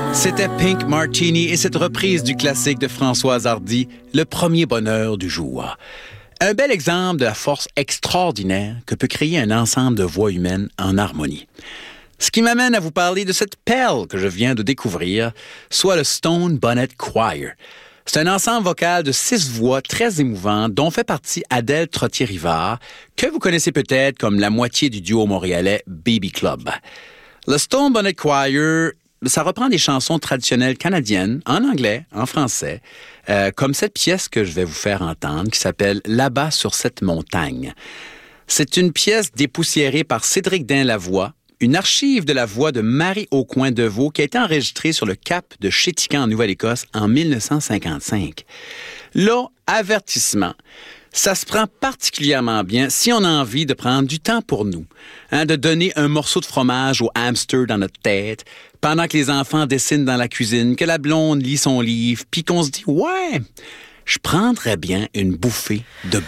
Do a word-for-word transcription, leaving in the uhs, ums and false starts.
C'était Pink Martini et cette reprise du classique de Françoise Hardy, Le premier bonheur du jour. Un bel exemple de la force extraordinaire que peut créer un ensemble de voix humaines en harmonie. Ce qui m'amène à vous parler de cette perle que je viens de découvrir, soit le Stone Bonnet Choir. C'est un ensemble vocal de six voix très émouvantes dont fait partie Adèle Trottier-Rivard, que vous connaissez peut-être comme la moitié du duo montréalais Baby Club. Le Stone Bonnet Choir, ça reprend des chansons traditionnelles canadiennes, en anglais, en français, euh, comme cette pièce que je vais vous faire entendre, qui s'appelle « Là-bas sur cette montagne ». C'est une pièce dépoussiérée par Cédric Dain-Lavoie, une archive de la voix de Marie Aucoin-Deveau qui a été enregistrée sur le cap de Chéticamp en Nouvelle-Écosse en dix-neuf cent cinquante-cinq. Là, avertissement. Ça se prend particulièrement bien si on a envie de prendre du temps pour nous, hein, de donner un morceau de fromage au hamster dans notre tête, pendant que les enfants dessinent dans la cuisine, que la blonde lit son livre, puis qu'on se dit « Ouais, je prendrais bien une bouffée de